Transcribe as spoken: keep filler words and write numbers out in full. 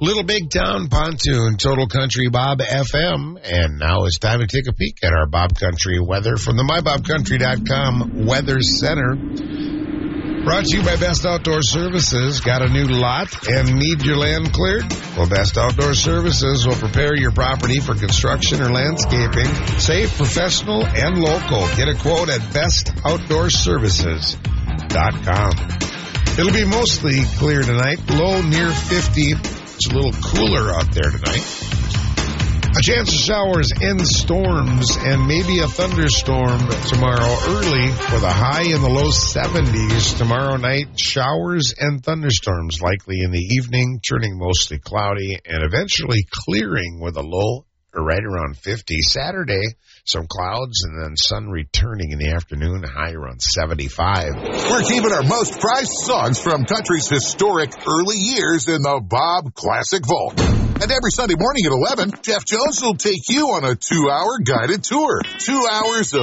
Little Big Town Pontoon, Total Country Bob F M. And now it's time to take a peek at our Bob Country weather from the my bob country dot com Weather Center. Brought to you by Best Outdoor Services. Got a new lot and need your land cleared? Well, Best Outdoor Services will prepare your property for construction or landscaping. Safe, professional, and local. Get a quote at best outdoor services dot com. It'll be mostly clear tonight. Low near fifty. It's a little cooler out there tonight. A chance of showers and storms and maybe a thunderstorm tomorrow early with a high in the low seventies. Tomorrow night, showers and thunderstorms likely in the evening, turning mostly cloudy and eventually clearing with a low right around fifty. Saturday, some clouds and then sun returning in the afternoon, high around seventy-five. We're keeping our most prized songs from country's historic early years in the Bob Classic Vault. And every Sunday morning at eleven, Jeff Jones will take you on a two-hour guided tour. Two hours of